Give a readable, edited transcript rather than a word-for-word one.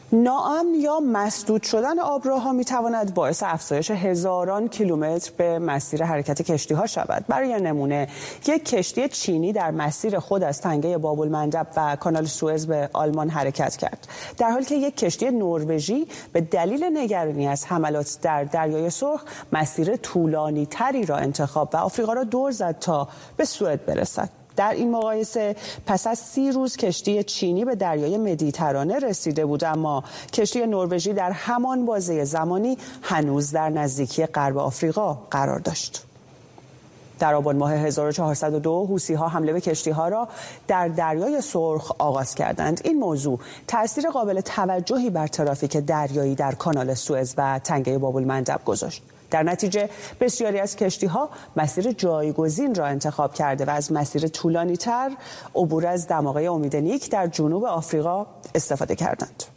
ناامن یا مسدود شدن آبراها میتواند باعث افزایش هزاران کیلومتر به مسیر حرکت کشتی‌ها شود. برای نمونه یک کشتی چینی در مسیر خود از تنگه باب‌المندب و کانال سوئز به آلمان حرکت کرد، در حالی که یک کشتی نروژی به دلیل نگرانی از حملات در دریای سرخ مسیر طولانی تری را انتخاب و آفریقا را دور زد تا به سوئد برسد. در این مقایسه پس از 30 روز کشتی چینی به دریای مدیترانه رسیده بود، اما کشتی نروژی در همان بازه زمانی هنوز در نزدیکی غرب آفریقا قرار داشت. در آبان ماه 1402 حوثی‌ها حمله به کشتی‌ها را در دریای سرخ آغاز کردند. این موضوع تأثیر قابل توجهی بر ترافیک دریایی در کانال سوئز و تنگه باب‌المندب گذاشت. در نتیجه بسیاری از کشتی‌ها مسیر جایگزین را انتخاب کرده و از مسیر طولانی‌تر عبور از دماغه امید نیک در جنوب آفریقا استفاده کردند.